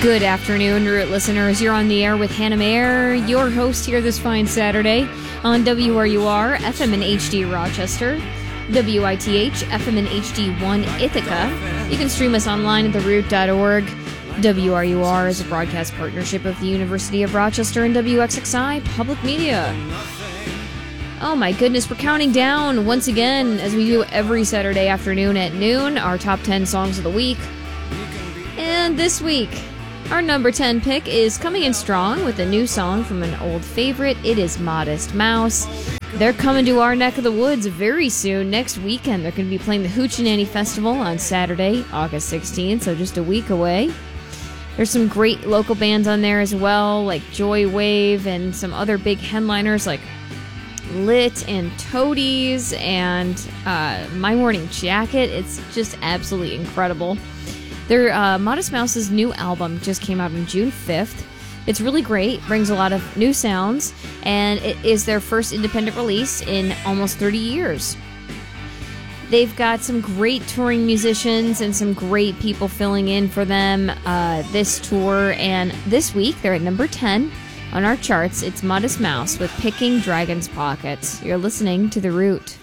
Good afternoon, Root listeners. You're on the air with Hannah Mayer, your host here this fine Saturday on WRUR, FM and HD Rochester, WITH, FM and HD1 Ithaca. You can stream us online at theroot.org. WRUR is a broadcast partnership of the University of Rochester and WXXI Public Media. Oh my goodness, we're counting down once again, as we do every Saturday afternoon at noon, our top 10 songs of the week. And this week, our number 10 pick is coming in strong with a new song from an old favorite. It is Modest Mouse. They're coming to our neck of the woods very soon. Next weekend, they're going to be playing the Hoochie Festival on Saturday, August 16th, so just a week away. There's some great local bands on there as well, like Joy Wave and some other big headliners like Lit and Toadies and My Morning Jacket. It's just absolutely incredible. Their Modest Mouse's new album just came out on June 5th. It's really great, brings a lot of new sounds, and it is their first independent release in almost 30 years. They've got some great touring musicians and some great people filling in for them this tour, and this week they're at number 10 on our charts. It's Modest Mouse with Picking Dragon's Pockets. You're listening to The Root.